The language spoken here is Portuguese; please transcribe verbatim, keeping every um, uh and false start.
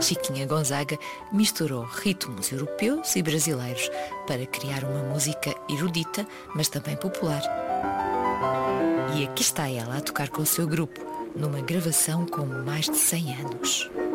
Chiquinha Gonzaga misturou ritmos europeus e brasileiros para criar uma música erudita, mas também popular. E aqui está ela a tocar com o seu grupo, numa gravação com mais de cem anos.